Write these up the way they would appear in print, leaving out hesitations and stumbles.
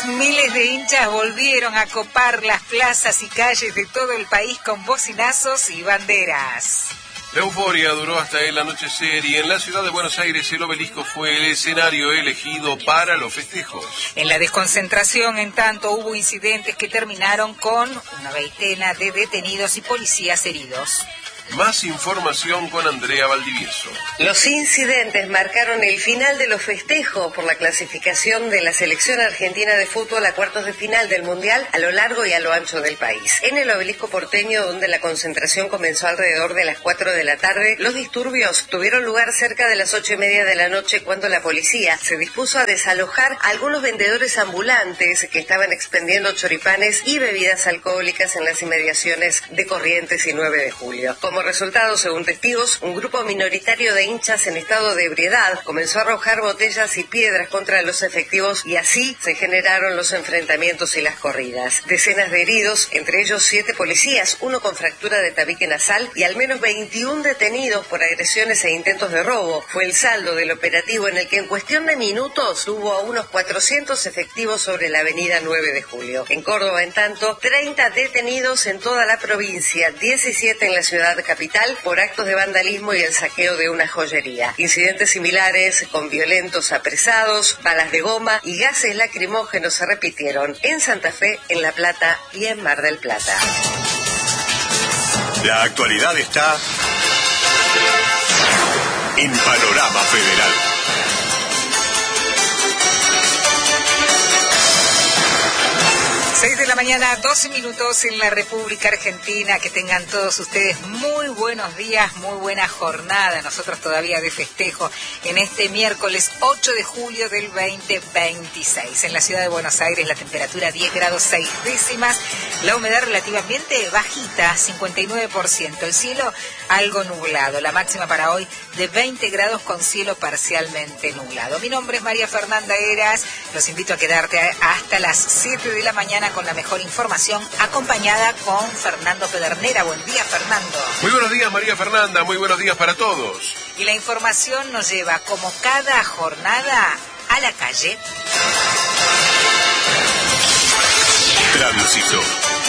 Miles de hinchas volvieron a copar las plazas y calles de todo el país con bocinazos y banderas. La euforia duró hasta el anochecer y en la ciudad de Buenos Aires el Obelisco fue el escenario elegido para los festejos. En la desconcentración, en tanto, hubo incidentes que terminaron con una veintena de detenidos y policías heridos. Más información con Andrea Valdivieso. Los incidentes marcaron el final de los festejos por la clasificación de la selección argentina de fútbol a cuartos de final del Mundial a lo largo y a lo ancho del país. En el Obelisco porteño, donde la concentración comenzó alrededor de las 4 de la tarde, los disturbios tuvieron lugar cerca de las 8:30 de la noche, cuando la policía se dispuso a desalojar a algunos vendedores ambulantes que estaban expendiendo choripanes y bebidas alcohólicas en las inmediaciones de Corrientes y 9 de Julio. Como resultado, según testigos, un grupo minoritario de hinchas en estado de ebriedad comenzó a arrojar botellas y piedras contra los efectivos y así se generaron los enfrentamientos y las corridas. Decenas de heridos, entre ellos 7 policías, uno con fractura de tabique nasal y al menos 21 detenidos por agresiones e intentos de robo. Fue el saldo del operativo, en el que en cuestión de minutos hubo a unos 400 efectivos sobre la avenida 9 de Julio. En Córdoba, en tanto, 30 detenidos en toda la provincia, 17 en la ciudad capital por actos de vandalismo y el saqueo de una joyería. Incidentes similares con violentos apresados, balas de goma y gases lacrimógenos se repitieron en Santa Fe, en La Plata y en Mar del Plata. La actualidad está en Panorama Federal. 6 de la mañana, 12 minutos en la República Argentina. Que tengan todos ustedes muy buenos días, muy buena jornada. Nosotros todavía de festejo en este miércoles 8 de julio del 2026. En la ciudad de Buenos Aires la temperatura 10 grados 6 décimas. La humedad relativamente bajita, 59%. El cielo algo nublado. La máxima para hoy de 20 grados con cielo parcialmente nublado. Mi nombre es María Fernanda Heras. Los invito a quedarte hasta las 7 de la mañana con la mejor información, acompañada con Fernando Pedernera. Buen día, Fernando. Muy buenos días, María Fernanda. Muy buenos días para todos. Y la información nos lleva, como cada jornada, a la calle. Tránsito.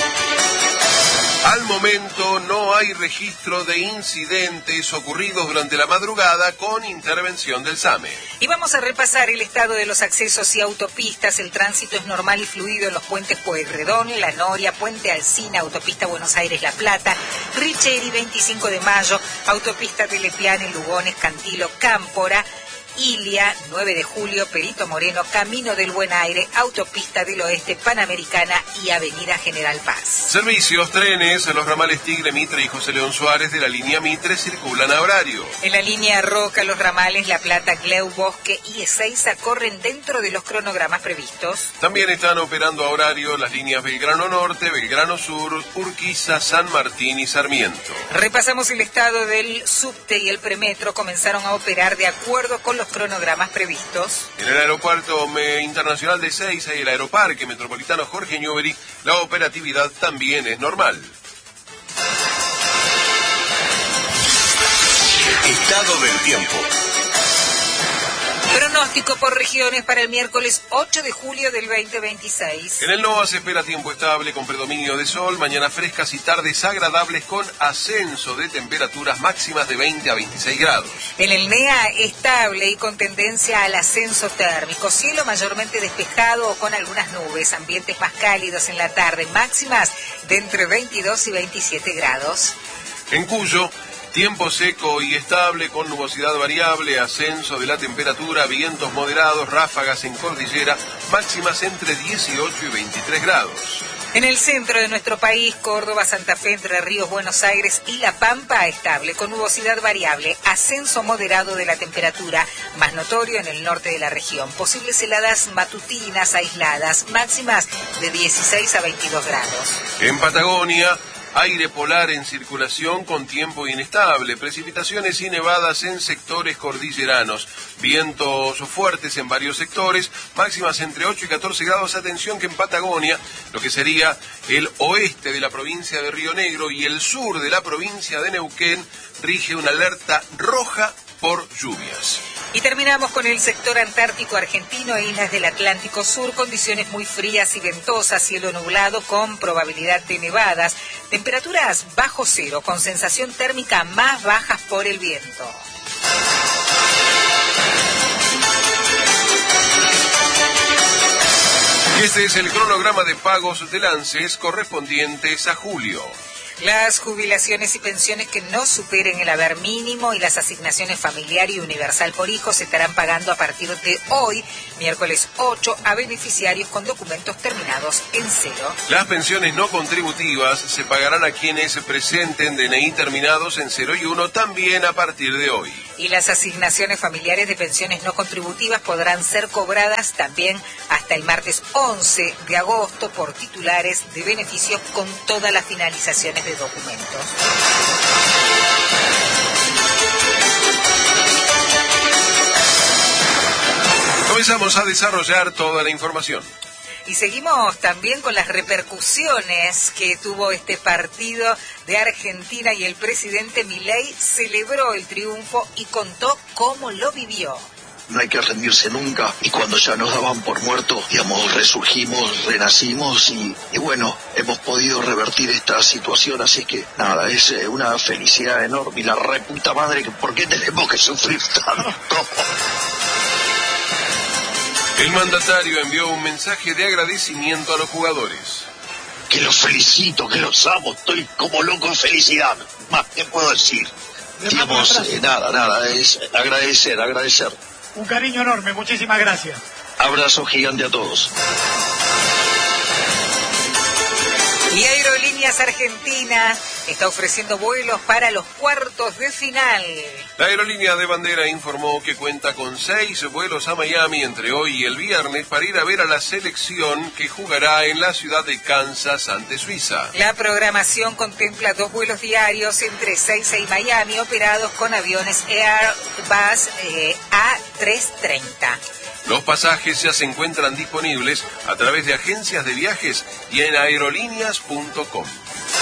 Al momento no hay registro de incidentes ocurridos durante la madrugada con intervención del SAME. Y vamos a repasar el estado de los accesos y autopistas. El tránsito es normal y fluido en los puentes Pueyrredón, La Noria, Puente Alsina, Autopista Buenos Aires-La Plata, Richeri, 25 de Mayo, Autopista Telepiane, Lugones, Cantilo, Cámpora, Ilia, 9 de Julio, Perito Moreno, Camino del Buen Aire, Autopista del Oeste, Panamericana y Avenida General Paz. Servicios, trenes, los ramales Tigre, Mitre y José León Suárez de la línea Mitre circulan a horario. En la línea Roca, los ramales La Plata, Cleu, Bosque y Ezeiza corren dentro de los cronogramas previstos. También están operando a horario las líneas Belgrano Norte, Belgrano Sur, Urquiza, San Martín y Sarmiento. Repasamos el estado del subte y el premetro. Comenzaron a operar de acuerdo con los cronogramas previstos. En el aeropuerto internacional de Ezeiza y el aeroparque metropolitano Jorge Newbery, la operatividad también es normal. Estado del tiempo. Pronóstico por regiones para el miércoles 8 de julio del 2026. En el NOA se espera tiempo estable con predominio de sol, mañanas frescas y tardes agradables con ascenso de temperaturas máximas de 20 a 26 grados. En el NEA estable y con tendencia al ascenso térmico, cielo mayormente despejado o con algunas nubes, ambientes más cálidos en la tarde, máximas de entre 22 y 27 grados. En Cuyo, tiempo seco y estable con nubosidad variable, ascenso de la temperatura, vientos moderados, ráfagas en cordillera, máximas entre 18 y 23 grados. En el centro de nuestro país, Córdoba, Santa Fe, Entre Ríos, Buenos Aires y La Pampa, estable con nubosidad variable, ascenso moderado de la temperatura, más notorio en el norte de la región. Posibles heladas matutinas aisladas, máximas de 16 a 22 grados. En Patagonia, aire polar en circulación con tiempo inestable, precipitaciones y nevadas en sectores cordilleranos, vientos fuertes en varios sectores, máximas entre 8 y 14 grados. Atención que en Patagonia, lo que sería el oeste de la provincia de Río Negro y el sur de la provincia de Neuquén, rige una alerta roja por lluvias. Y terminamos con el sector antártico argentino e islas del Atlántico Sur, condiciones muy frías y ventosas, cielo nublado con probabilidad de nevadas, temperaturas bajo cero con sensación térmica más bajas por el viento. Y este es el cronograma de pagos del ANSES correspondientes a julio. Las jubilaciones y pensiones que no superen el haber mínimo y las asignaciones familiar y universal por hijo se estarán pagando a partir de hoy, miércoles 8, a beneficiarios con documentos terminados en 0. Las pensiones no contributivas se pagarán a quienes presenten DNI terminados en 0 y 1 también a partir de hoy. Y las asignaciones familiares de pensiones no contributivas podrán ser cobradas también hasta el martes 11 de agosto por titulares de beneficios con todas las finalizaciones de documentos. Comenzamos a desarrollar toda la información. Y seguimos también con las repercusiones que tuvo este partido de Argentina, y el presidente Milei celebró el triunfo y contó cómo lo vivió. No hay que rendirse nunca, y cuando ya nos daban por muertos, digamos, resurgimos, renacimos y bueno, hemos podido revertir esta situación, así que nada, es una felicidad enorme y la reputa madre, ¿por qué tenemos que sufrir tanto? El mandatario envió un mensaje de agradecimiento a los jugadores. Que los felicito, que los amo, estoy como loco en felicidad, más, ¿qué puedo decir? Digamos, nada, es agradecer. Un cariño enorme, muchísimas gracias. Abrazo gigante a todos. Y Aerolíneas Argentina está ofreciendo vuelos para los cuartos de final. La aerolínea de bandera informó que cuenta con 6 vuelos a Miami entre hoy y el viernes para ir a ver a la selección que jugará en la ciudad de Kansas ante Suiza. La programación contempla 2 vuelos diarios entre Ezeiza y Miami operados con aviones Airbus A330. Los pasajes ya se encuentran disponibles a través de agencias de viajes y en aerolíneas.com.